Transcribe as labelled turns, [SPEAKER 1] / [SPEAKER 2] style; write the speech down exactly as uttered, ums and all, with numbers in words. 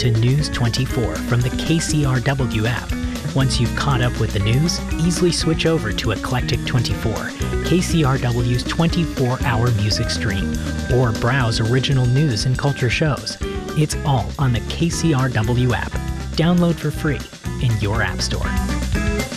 [SPEAKER 1] to News twenty-four from the K C R W app. Once you've caught up with the news, easily switch over to Eclectic twenty-four, K C R W's twenty-four hour music stream, or browse original news and culture shows. It's all on the K C R W app. Download for free in your app store.